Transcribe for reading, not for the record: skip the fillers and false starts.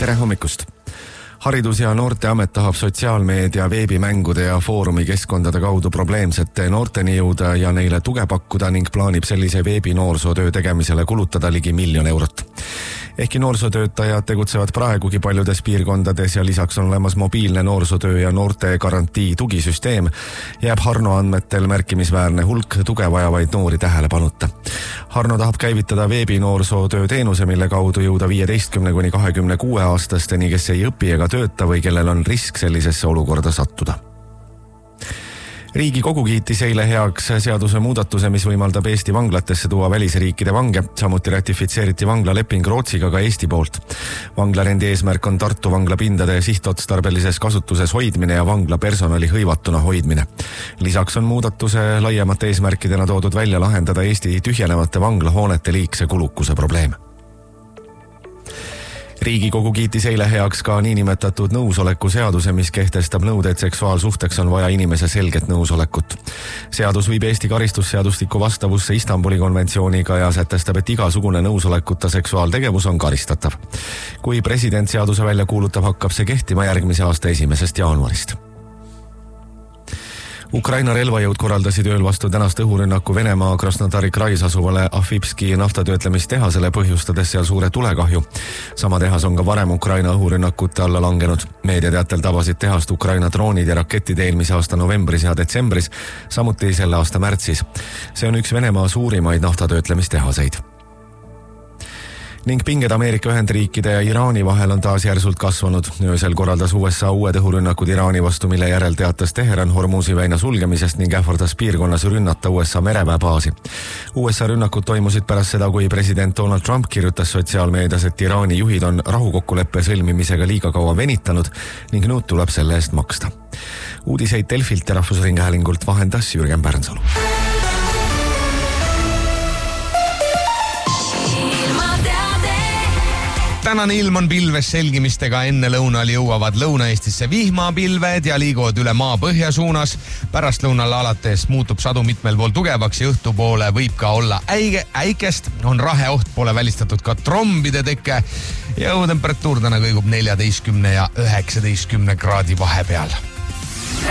Tere hommikust! Haridus- ja Noorteamet tahab sotsiaalmeedia, veebimängude ja foorumi keskkondade kaudu probleemsete noorteni jõuda ja neile tuge pakkuda ning plaanib sellise veebinoorsootöö tegemisele kulutada ligi 1 000 000 eurot. Ehkki noorsootöötajad tegutsevad praegugi paljudes piirkondades ja lisaks on olemas mobiilne noorsootöö ja noorte garantii tugisüsteem, jääb Harno andmetel märkimisväärne hulk tuge vajavaid noori tähelepanuta. Harno tahab käivitada veebinoorsootöö teenuse, mille kaudu jõuda 15–26 aastasteni, kes ei õpi ega tööta või kellel on risk sellisesse olukorda sattuda. Riigikogu kiitis eile heaks seaduse muudatuse, mis võimaldab Eesti vanglatesse tuua välisriikide vange, samuti ratifitseeriti vanglaleping Rootsiga ka Eesti poolt. Vanglarendi eesmärk on Tartu vangla pindade sihtotstarbelises kasutuses hoidmine ja vangla personali hõivatuna hoidmine. Lisaks on muudatuse laiemate eesmärkidena toodud välja lahendada Eesti tühjenevate vanglahoonete liigse kulukuse probleem. Riigikogu kiitis eile heaks ka niinimetatud nõusoleku seaduse, mis kehtestab nõude, et seksuaalsuhteks on vaja inimese selget nõusolekut. Seadus viib Eesti karistusseadustiku vastavusse Istanbuli konventsiooniga ja sätestab, et igasugune nõusolekuta seksuaaltegevus on karistatav. Kui president seaduse välja kuulutab, hakkab see kehtima järgmise aasta 1. jaanuarist. Ukraina relvajõud korraldasid ööl vastu tänast õhurünnaku Venemaa Krasnodari krais asuvale Afipski naftatöötlemistehasele, põhjustades seal suure tulekahju. Sama tehas on ka varem Ukraina õhurünnakute alla langenud. Meediateatel tabasid tehast Ukraina droonid ja raketid eelmise aasta novembris ja detsembris, samuti selle aasta märtsis. See on üks Venemaa suurimaid naftatöötlemistehaseid. Ning pinged Ameerika Ühendriikide ja Iraani vahel on taas järsult kasvanud. Öösel korraldas USA uued õhurünnakud Iraani vastu, mille järel teatas Teheran Hormuzi väina sulgemisest ning ähvardas piirkonnas rünnata USA mereväebaasi. USA rünnakud toimusid pärast seda, kui president Donald Trump kirjutas sotsiaalmeedias, et Iraani juhid on rahukokkuleppe sõlmimisega liiga kaua venitanud ning nüüd tuleb selle eest maksta. Uudiseid Delfilt ja Rahvusringhäälingult vahendas Jürgen Pärnsalu. Tänane ilm on pilves selgimistega, enne lõunal jõuavad Lõuna-Eestisse vihmapilved ja liiguvad üle maa põhja suunas. Pärast lõunal alates muutub sadu mitmel pool tugevaks ja õhtupoole võib ka olla äikest. On raheoht, pole välistatud ka trombide teke ja õhutemperatuur täna kõigub 14 ja 19 kraadi vahepeal.